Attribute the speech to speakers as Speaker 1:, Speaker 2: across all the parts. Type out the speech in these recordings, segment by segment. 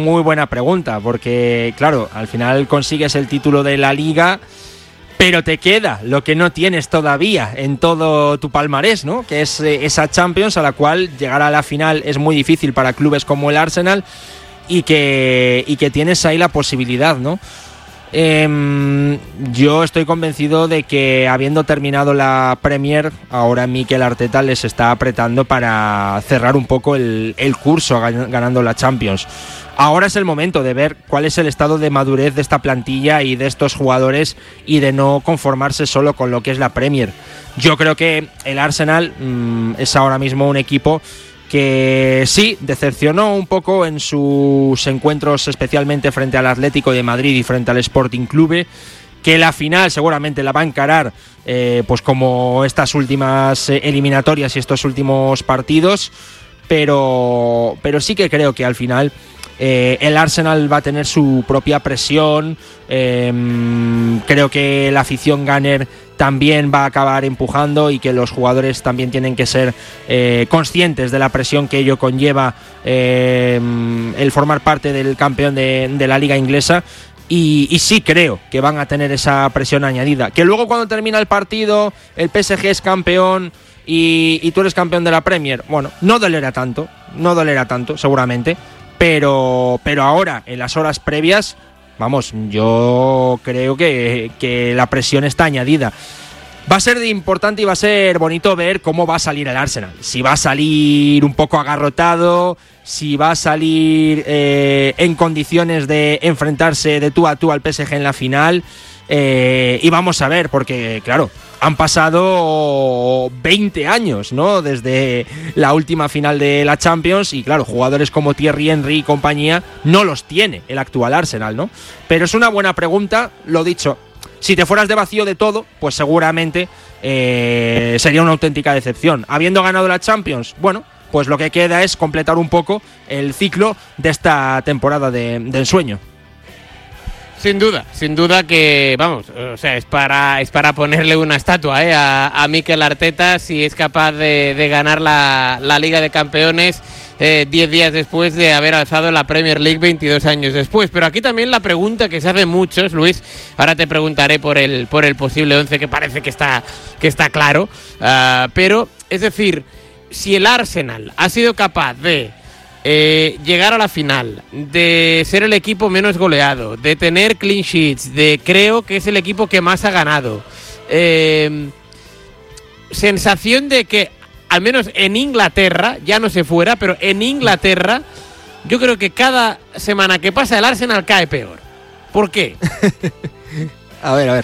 Speaker 1: muy buena pregunta, porque claro, al final consigues el título de la Liga, pero te queda lo que no tienes todavía en todo tu palmarés, ¿no? Que es esa Champions, a la cual llegar a la final es muy difícil para clubes como el Arsenal, y que tienes ahí la posibilidad, ¿no? Yo estoy convencido de que, habiendo terminado la Premier, ahora Mikel Arteta les está apretando para cerrar un poco el curso ganando la Champions. Ahora es el momento de ver cuál es el estado de madurez de esta plantilla y de estos jugadores, y de no conformarse solo con lo que es la Premier. Yo creo que el Arsenal es ahora mismo un equipo que sí, decepcionó un poco en sus encuentros, especialmente frente al Atlético de Madrid y frente al Sporting Clube, que la final seguramente la va a encarar pues como estas últimas eliminatorias y estos últimos partidos, pero sí que creo que al final el Arsenal va a tener su propia presión. Creo que la afición Gunner también va a acabar empujando, y que los jugadores también tienen que ser conscientes de la presión que ello conlleva el formar parte del campeón de la Liga Inglesa. Y sí creo que van a tener esa presión añadida, que luego cuando termina el partido el PSG es campeón y tú eres campeón de la Premier, bueno, no dolerá tanto seguramente, pero ahora, en las horas previas, vamos, yo creo que la presión está añadida. Va a ser importante y va a ser bonito ver cómo va a salir el Arsenal. Si va a salir un poco agarrotado, si va a salir en condiciones de enfrentarse de tú a tú al PSG en la final. Y vamos a ver, porque claro, han pasado 20 años, ¿no?, desde la última final de la Champions, y claro, jugadores como Thierry Henry y compañía no los tiene el actual Arsenal, ¿no? Pero es una buena pregunta, lo dicho. Si te fueras de vacío de todo, pues seguramente sería una auténtica decepción. Habiendo ganado la Champions, bueno, pues lo que queda es completar un poco el ciclo de esta temporada de ensueño.
Speaker 2: Sin duda que, vamos, o sea, es para ponerle una estatua a Mikel Arteta, si es capaz de ganar la Liga de Campeones 10 días después de haber alzado la Premier League 22 años después. Pero aquí también la pregunta que se hace muchos, Luis, ahora te preguntaré por el posible 11, que parece que está claro, pero, es decir, si el Arsenal ha sido capaz de llegar a la final, de ser el equipo menos goleado, de tener clean sheets, creo que es el equipo que más ha ganado, sensación de que al menos en Inglaterra, ya no sé fuera, pero en Inglaterra yo creo que cada semana que pasa el Arsenal cae peor. ¿Por qué?
Speaker 1: A ver.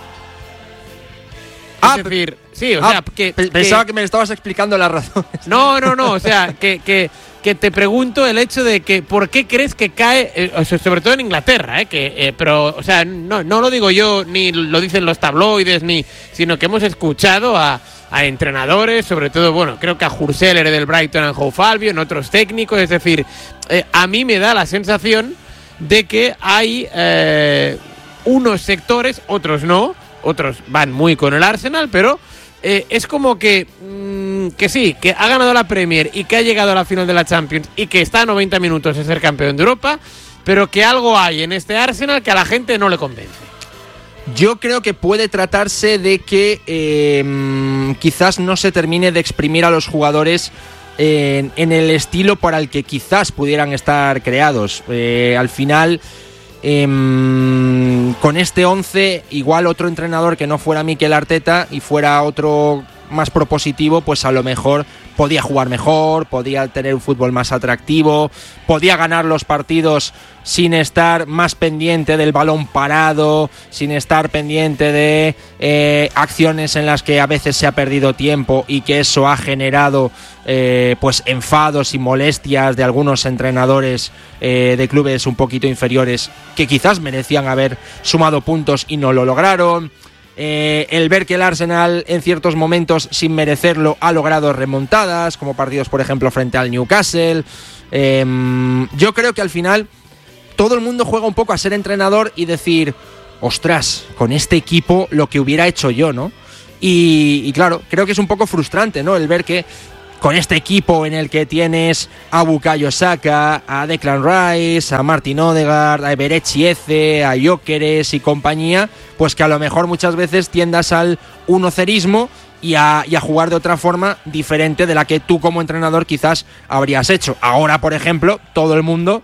Speaker 2: Es decir, sí, o sea,
Speaker 1: pensaba que me estabas explicando las razones.
Speaker 2: No, o sea, que te pregunto el hecho de que ¿por qué crees que cae, sobre todo en Inglaterra, pero, o sea, no lo digo yo, ni lo dicen los tabloides, sino que hemos escuchado a entrenadores, sobre todo, bueno, creo que a Jurseler del Brighton and Hove Albion, otros técnicos, es decir, a mí me da la sensación de que hay unos sectores, otros no, otros van muy con el Arsenal, pero es como que sí, que ha ganado la Premier y que ha llegado a la final de la Champions y que está a 90 minutos de ser campeón de Europa, pero que algo hay en este Arsenal que a la gente no le convence.
Speaker 1: Yo creo que puede tratarse de que quizás no se termine de exprimir a los jugadores en el estilo para el que quizás pudieran estar creados. Al final, con este 11, igual otro entrenador que no fuera Mikel Arteta y fuera otro más propositivo, pues a lo mejor podía jugar mejor, podía tener un fútbol más atractivo, podía ganar los partidos sin estar más pendiente del balón parado, sin estar pendiente de acciones en las que a veces se ha perdido tiempo y que eso ha generado pues enfados y molestias de algunos entrenadores de clubes un poquito inferiores que quizás merecían haber sumado puntos y no lo lograron. El ver que el Arsenal en ciertos momentos sin merecerlo ha logrado remontadas, como partidos por ejemplo frente al Newcastle. Yo creo que al final todo el mundo juega un poco a ser entrenador y decir, ostras, con este equipo lo que hubiera hecho yo, ¿no? Y claro, creo que es un poco frustrante, ¿no?, el ver que con este equipo en el que tienes a Bukayo Saka, a Declan Rice, a Martin Odegaard, a Eberechi Eze, a Gyökeres y compañía, pues que a lo mejor muchas veces tiendas al unocerismo y a jugar de otra forma diferente de la que tú como entrenador quizás habrías hecho. Ahora, por ejemplo, todo el mundo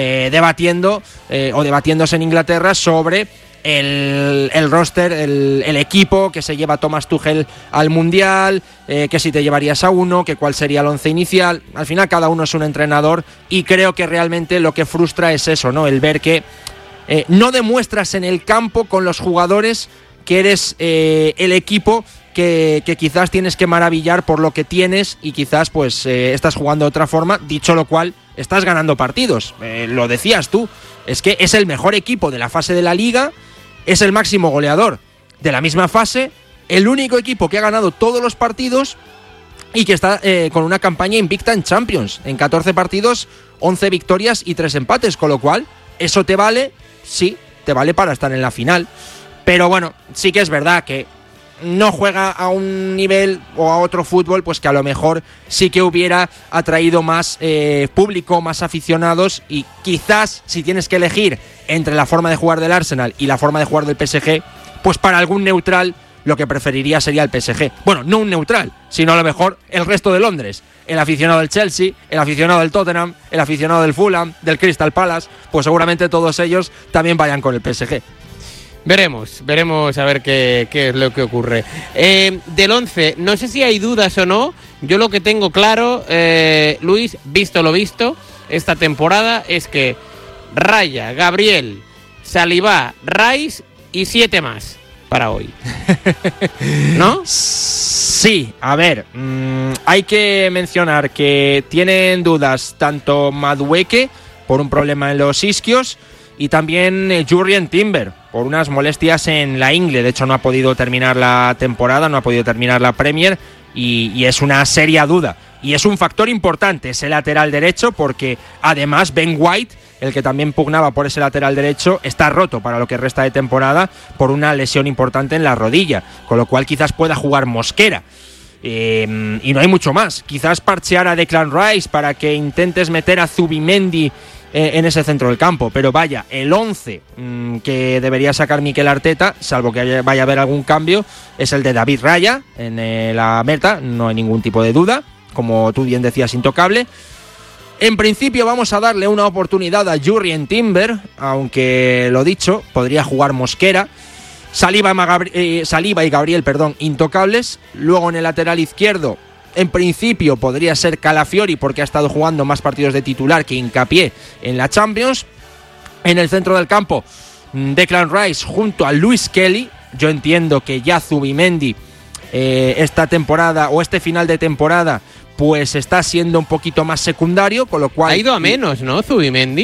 Speaker 1: debatiéndose en Inglaterra sobre el roster, el equipo que se lleva Thomas Tuchel al Mundial, que si te llevarías a uno, que cuál sería el once inicial. Al final cada uno es un entrenador y creo que realmente lo que frustra es eso, ¿no? El ver que no demuestras en el campo con los jugadores que eres el equipo que quizás tienes que maravillar por lo que tienes y quizás pues estás jugando de otra forma, dicho lo cual estás ganando partidos, lo decías tú, es que es el mejor equipo de la fase de la Liga, es el máximo goleador de la misma fase, el único equipo que ha ganado todos los partidos y que está con una campaña invicta en Champions, en 14 partidos, 11 victorias y 3 empates, con lo cual eso te vale, sí, te vale para estar en la final, pero bueno, sí que es verdad que no juega a un nivel o a otro fútbol, pues que a lo mejor sí que hubiera atraído más público, más aficionados, y quizás si tienes que elegir entre la forma de jugar del Arsenal y la forma de jugar del PSG, pues para algún neutral lo que preferiría sería el PSG. Bueno, no un neutral, sino a lo mejor el resto de Londres, el aficionado del Chelsea, el aficionado del Tottenham, el aficionado del Fulham, del Crystal Palace, pues seguramente todos ellos también vayan con el PSG.
Speaker 2: Veremos a ver qué es lo que ocurre. Del 11, no sé si hay dudas o no. Yo lo que tengo claro, Luis, visto lo visto, esta temporada es que Raya, Gabriel, Saliba, Rice y 7 más para hoy. ¿No?
Speaker 1: Sí, a ver, hay que mencionar que tienen dudas tanto Madueke por un problema en los isquios y también Jurrien Timber por unas molestias en la ingle. De hecho no ha podido terminar la temporada, no ha podido terminar la Premier y es una seria duda. Y es un factor importante ese lateral derecho porque además Ben White, el que también pugnaba por ese lateral derecho, está roto para lo que resta de temporada por una lesión importante en la rodilla, con lo cual quizás pueda jugar Mosquera. Y no hay mucho más. Quizás parchear a Declan Rice para que intentes meter a Zubimendi en ese centro del campo, pero vaya, el 11 que debería sacar Mikel Arteta, salvo que vaya a haber algún cambio, es el de David Raya en la meta, no hay ningún tipo de duda, como tú bien decías, intocable. En principio vamos a darle una oportunidad a Jurrien Timber, aunque lo dicho, podría jugar Mosquera. Saliba y Gabriel, intocables. Luego en el lateral izquierdo, en principio podría ser Calafiori porque ha estado jugando más partidos de titular que Hincapié en la Champions. En el centro del campo, Declan Rice junto a Luis Kelly. Yo entiendo que ya Zubimendi esta temporada o este final de temporada pues está siendo un poquito más secundario, con lo cual...
Speaker 2: Ha ido a menos, ¿no, Zubimendi?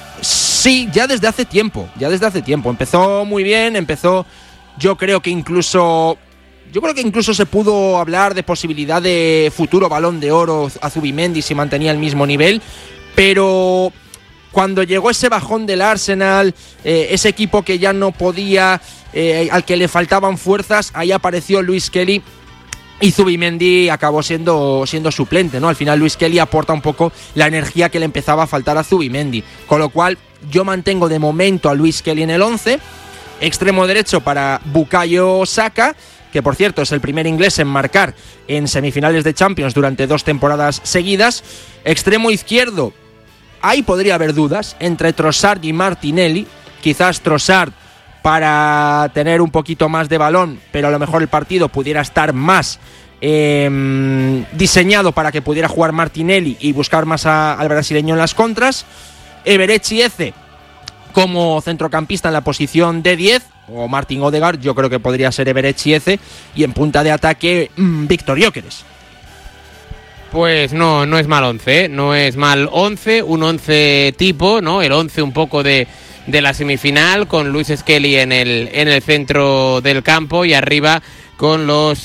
Speaker 1: Sí, ya desde hace tiempo. Empezó muy bien, yo creo que incluso se pudo hablar de posibilidad de futuro Balón de Oro a Zubimendi si mantenía el mismo nivel, pero cuando llegó ese bajón del Arsenal, ese equipo que ya no podía, al que le faltaban fuerzas, ahí apareció Luis Kelly y Zubimendi acabó siendo suplente, ¿no? Al final Luis Kelly aporta un poco la energía que le empezaba a faltar a Zubimendi, con lo cual yo mantengo de momento a Luis Kelly en el 11, extremo derecho para Bukayo Saka, que por cierto es el primer inglés en marcar en semifinales de Champions durante 2 temporadas seguidas. Extremo izquierdo, ahí podría haber dudas entre Trossard y Martinelli, quizás Trossard para tener un poquito más de balón, pero a lo mejor el partido pudiera estar más diseñado para que pudiera jugar Martinelli y buscar más al brasileño en las contras. Eberechi Eze como centrocampista en la posición de 10, o Martin Odegaard, yo creo que podría ser Eberechi Eze, y en punta de ataque Víctor Gyökeres.
Speaker 2: Pues no es mal 11, ¿eh? No es mal 11, un 11 tipo, ¿no? El 11 un poco de la semifinal, con Luis Skelly en el centro del campo y arriba con los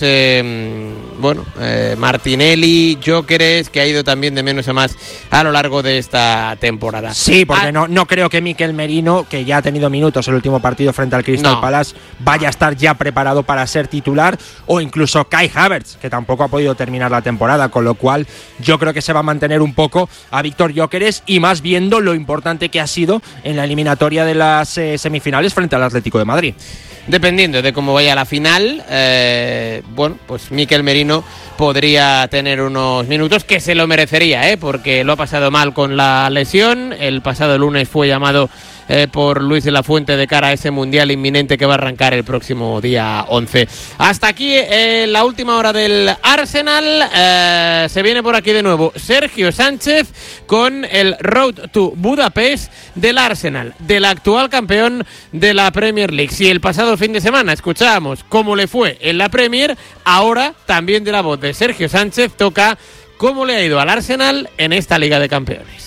Speaker 2: Martinelli, Gyökeres, que ha ido también de menos a más a lo largo de esta temporada.
Speaker 1: Sí, porque no creo que Mikel Merino, que ya ha tenido minutos el último partido frente al Crystal Palace, vaya a estar ya preparado para ser titular, o incluso Kai Havertz, que tampoco ha podido terminar la temporada, con lo cual yo creo que se va a mantener un poco a Víctor Gyökeres, y más viendo lo importante que ha sido en la eliminatoria de las semifinales frente al Atlético de Madrid.
Speaker 2: Dependiendo de cómo vaya la final, pues Mikel Merino podría tener unos minutos, que se lo merecería, porque lo ha pasado mal con la lesión. El pasado lunes fue llamado por Luis de la Fuente de cara a ese mundial inminente que va a arrancar el próximo día 11. Hasta aquí la última hora del Arsenal. Se viene por aquí de nuevo Sergio Sánchez con el Road to Budapest del Arsenal, del actual campeón de la Premier League. Si el pasado fin de semana escuchábamos cómo le fue en la Premier, ahora también de la voz de Sergio Sánchez toca cómo le ha ido al Arsenal en esta Liga de Campeones.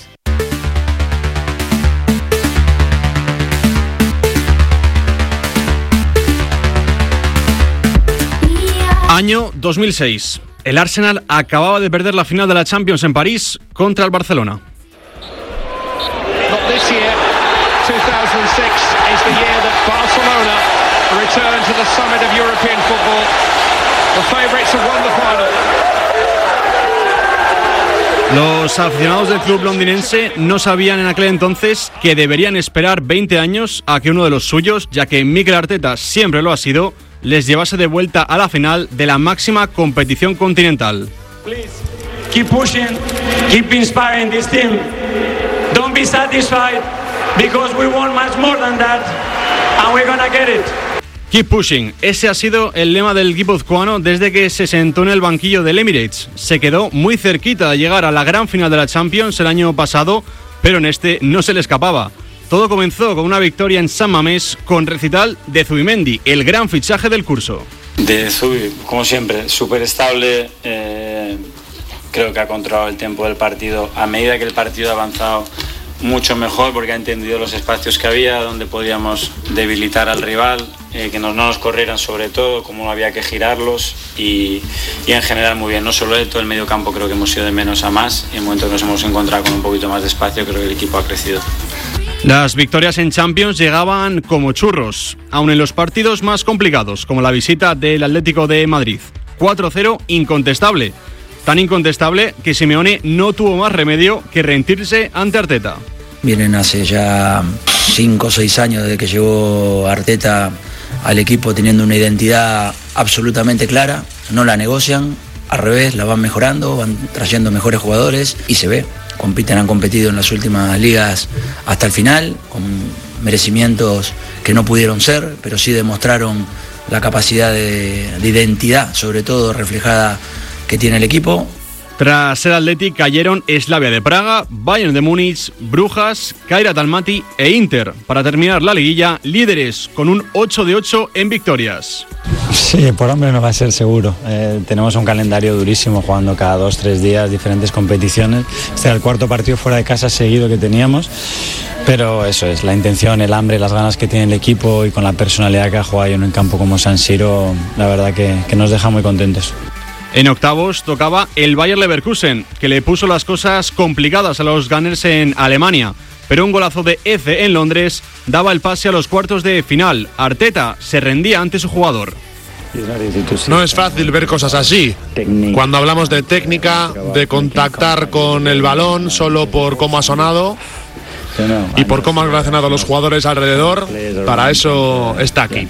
Speaker 3: Año 2006. El Arsenal acababa de perder la final de la Champions en París contra el Barcelona.
Speaker 4: Not this year. 2006 is the year that Barcelona return to the summit of European football. The favourites have won the final.
Speaker 3: Los aficionados del club londinense no sabían en aquel entonces que deberían esperar 20 años a que uno de los suyos, ya que Mikel Arteta siempre lo ha sido, les llevase de vuelta a la final de la máxima competición continental.
Speaker 5: Please, keep pushing, keep inspiring this team. Don't be satisfied because we want much more than that and we're gonna get it.
Speaker 3: Keep pushing, ese ha sido el lema del guipuzcoano desde que se sentó en el banquillo del Emirates. Se quedó muy cerquita de llegar a la gran final de la Champions el año pasado, pero en este no se le escapaba. Todo comenzó con una victoria en San Mamés con recital de Zubimendi, el gran fichaje del curso.
Speaker 6: De Zubi, como siempre, súper estable. Creo que ha controlado el tiempo del partido. A medida que el partido ha avanzado, mucho mejor, porque ha entendido los espacios que había, donde podíamos debilitar al rival, que no nos corrieran sobre todo, cómo había que girarlos y en general muy bien. No solo él, todo el medio campo creo que hemos ido de menos a más, y en el momento que nos hemos encontrado con un poquito más de espacio, creo que el equipo ha crecido.
Speaker 3: Las victorias en Champions llegaban como churros, aun en los partidos más complicados, como la visita del Atlético de Madrid. 4-0 incontestable. Tan incontestable que Simeone no tuvo más remedio que rendirse ante Arteta.
Speaker 7: Vienen hace ya 5 o 6 años desde que llegó Arteta al equipo teniendo una identidad absolutamente clara. No la negocian, al revés, la van mejorando, van trayendo mejores jugadores y se ve. Han competido en las últimas ligas hasta el final, con merecimientos que no pudieron ser, pero sí demostraron la capacidad de identidad, sobre todo reflejada, que tiene el equipo.
Speaker 3: Tras el Athletic cayeron Slavia de Praga, Bayern de Múnich, Brujas, Kairat Almaty e Inter, para terminar la liguilla líderes con un 8-8 en victorias.
Speaker 8: Sí, por hambre no va a ser seguro. Tenemos un calendario durísimo, jugando cada 2-3 días diferentes competiciones. Este era el cuarto partido fuera de casa seguido que teníamos, pero eso es, la intención, el hambre, las ganas que tiene el equipo y con la personalidad que ha jugado en un campo como San Siro, la verdad que nos deja muy contentos.
Speaker 3: En octavos tocaba el Bayer Leverkusen, que le puso las cosas complicadas a los Gunners en Alemania, pero un golazo de Eze en Londres daba el pase a los cuartos de final. Arteta se rendía ante su jugador.
Speaker 9: No es fácil ver cosas así. Cuando hablamos de técnica, de contactar con el balón solo por cómo ha sonado y por cómo han relacionado a los jugadores alrededor, para eso está aquí.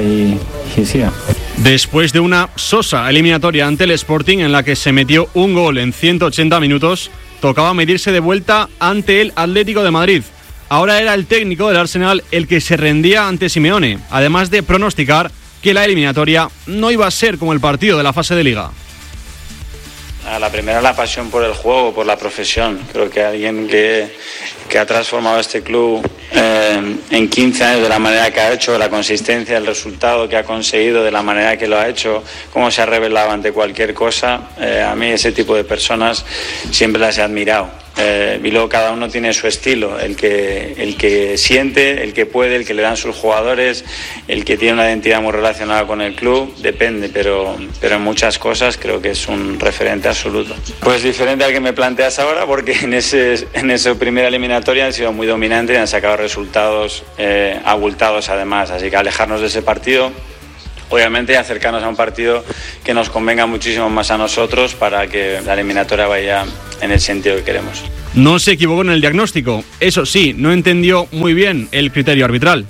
Speaker 3: Después de una sosa eliminatoria ante el Sporting en la que se metió un gol en 180 minutos, tocaba medirse de vuelta ante el Atlético de Madrid. Ahora era el técnico del Arsenal el que se rendía ante Simeone, además de pronosticar que la eliminatoria no iba a ser como el partido de la fase de Liga.
Speaker 6: La primera, la pasión por el juego, por la profesión. Creo que alguien que ha transformado este club en 15 años de la manera que ha hecho, la consistencia, el resultado que ha conseguido, de la manera que lo ha hecho, cómo se ha revelado ante cualquier cosa. A mí ese tipo de personas siempre las he admirado. y luego cada uno tiene su estilo, el que siente, el que puede, el que le dan sus jugadores, el que tiene una identidad muy relacionada con el club, depende, pero en muchas cosas creo que es un referente absoluto. Pues diferente al que me planteas ahora, porque en esa primera eliminatoria han sido muy dominantes y han sacado resultados abultados además, así que alejarnos de ese partido, obviamente acercarnos a un partido que nos convenga muchísimo más a nosotros para que la eliminatoria vaya en el sentido que queremos.
Speaker 3: No se equivocó en el diagnóstico, eso sí, no entendió muy bien el criterio arbitral.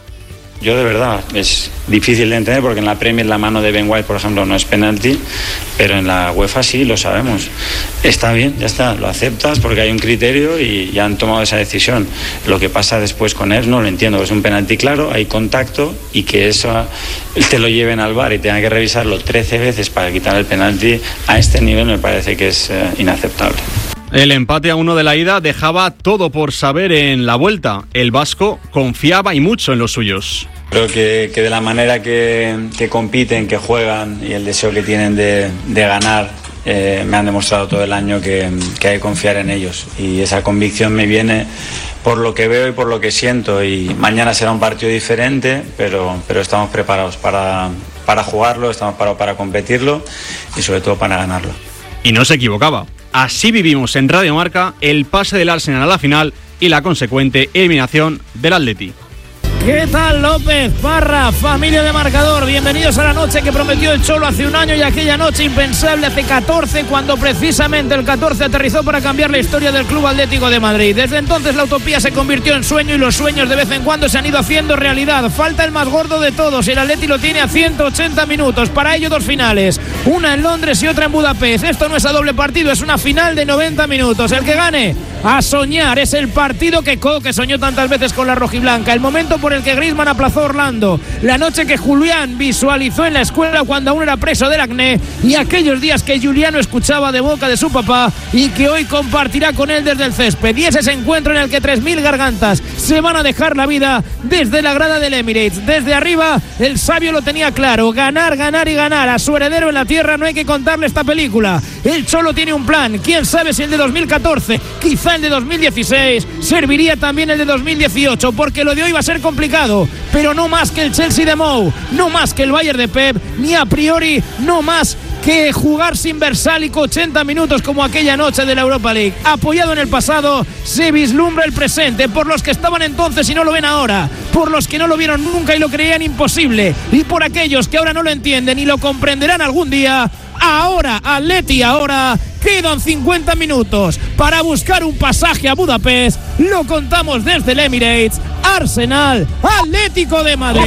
Speaker 6: Yo de verdad, es difícil de entender porque en la Premier la mano de Ben White, por ejemplo, no es penalti, pero en la UEFA sí, lo sabemos. Está bien, ya está, lo aceptas porque hay un criterio y ya han tomado esa decisión. Lo que pasa después con él no lo entiendo, es un penalti claro, hay contacto y que eso te lo lleven al VAR y tengan que revisarlo 13 veces para quitar el penalti, a este nivel me parece que es inaceptable.
Speaker 3: El empate a 1 de la ida dejaba todo por saber en la vuelta. El vasco confiaba y mucho en los suyos.
Speaker 6: Creo que de la manera que compiten, que juegan y el deseo que tienen de ganar, me han demostrado todo el año que hay que confiar en ellos. Y esa convicción me viene por lo que veo y por lo que siento. Y mañana será un partido diferente, pero estamos preparados para jugarlo, estamos preparados para competirlo y sobre todo para ganarlo.
Speaker 3: Y no se equivocaba. Así vivimos en Radio Marca el pase del Arsenal a la final y la consecuente eliminación del Atleti.
Speaker 10: ¿Qué tal, López, Parra, familia de Marcador? Bienvenidos a la noche que prometió el Cholo hace un año y aquella noche impensable hace 14, cuando precisamente el 14 aterrizó para cambiar la historia del Club Atlético de Madrid. Desde entonces la utopía se convirtió en sueño y los sueños de vez en cuando se han ido haciendo realidad. Falta el más gordo de todos, el Atleti lo tiene a 180 minutos. Para ello 2 finales, una en Londres y otra en Budapest. Esto no es a doble partido, es una final de 90 minutos. El que gane, a soñar, es el partido que Coque soñó tantas veces con la rojiblanca. El momento por el que Griezmann aplazó a Orlando, la noche que Julián visualizó en la escuela cuando aún era preso del acné, y aquellos días que Juliano escuchaba de boca de su papá y que hoy compartirá con él desde el césped. Y es ese encuentro en el que 3.000 gargantas se van a dejar la vida desde la grada del Emirates. Desde arriba el sabio lo tenía claro: ganar, ganar y ganar. A su heredero en la tierra no hay que contarle esta película. El Cholo tiene un plan, quién sabe si el de 2014, quizá el de 2016, serviría también el de 2018, porque lo de hoy va a ser complicado, pero no más que el Chelsea de Mou, no más que el Bayern de Pep, ni a priori no más que jugar sin Versálico 80 minutos como aquella noche de la Europa League. Apoyado en el pasado, se vislumbra el presente, por los que estaban entonces y no lo ven ahora, por los que no lo vieron nunca y lo creían imposible, y por aquellos que ahora no lo entienden y lo comprenderán algún día. Ahora, Atleti, ahora quedan 50 minutos para buscar un pasaje a Budapest. Lo contamos desde el Emirates. Arsenal, Atlético de Madrid.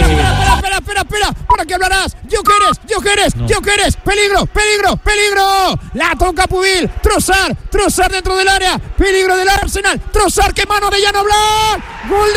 Speaker 10: Espera, ¿para qué hablarás? ¿Yo qué eres? Peligro. La toca Pubil, Trossard dentro del área, peligro del Arsenal. Trossard, que mano de Jan Oblak. Gol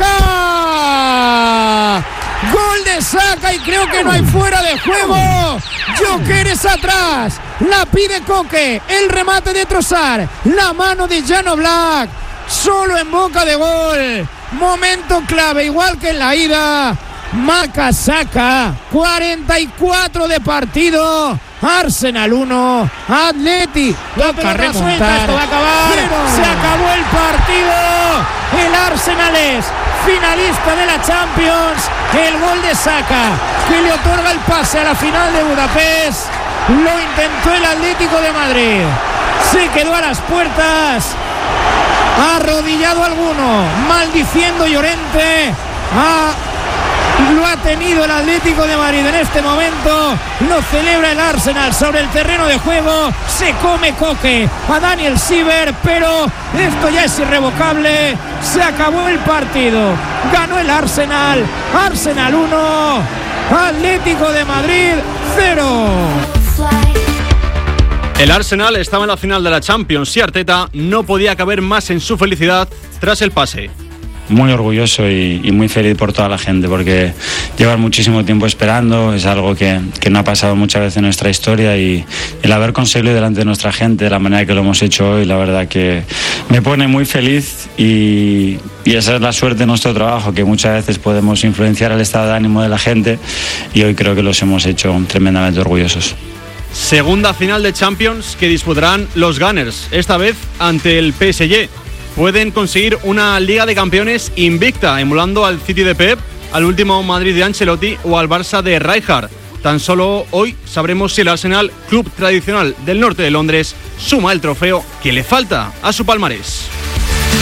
Speaker 10: de Saka y creo que no hay fuera de juego. Jokeres atrás, la pide Coque, el remate de Trossard, la mano de Jan Oblak, solo en boca de gol. Momento clave, igual que en la ida. Marca Saka, 44 de partido. Arsenal 1, Atleti. Toca remontar. Esto va a acabar. Se acabó el partido. El Arsenal es finalista de la Champions. El gol de Saka, que le otorga el pase a la final de Budapest, lo intentó el Atlético de Madrid. Se quedó a las puertas. Arrodillado alguno, maldiciendo Llorente. Lo ha tenido el Atlético de Madrid en este momento. Lo celebra el Arsenal sobre el terreno de juego. Se come Coque a Daniel Siever, pero esto ya es irrevocable. Se acabó el partido. Ganó el Arsenal. Arsenal 1, Atlético de Madrid 0.
Speaker 3: El Arsenal estaba en la final de la Champions y Arteta no podía caber más en su felicidad tras el pase.
Speaker 6: Muy orgulloso y muy feliz por toda la gente, porque llevar muchísimo tiempo esperando es algo que no ha pasado muchas veces en nuestra historia, y el haber conseguido delante de nuestra gente de la manera que lo hemos hecho hoy, la verdad que me pone muy feliz, y esa es la suerte de nuestro trabajo, que muchas veces podemos influenciar el estado de ánimo de la gente, y hoy creo que los hemos hecho tremendamente orgullosos.
Speaker 3: Segunda final de Champions que disputarán los Gunners, esta vez ante el PSG. Pueden conseguir una Liga de Campeones invicta, emulando al City de Pep, al último Madrid de Ancelotti o al Barça de Rijkaard. Tan solo hoy sabremos si el Arsenal, club tradicional del norte de Londres, suma el trofeo que le falta a su palmarés.